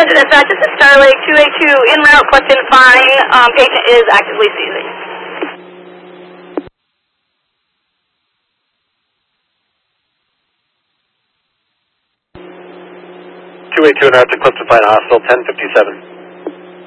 Dispatch, this is Starlake 282 en route, question fine. Patient is actively seizing. 282 en route to Clifton Pine Hospital, 1057.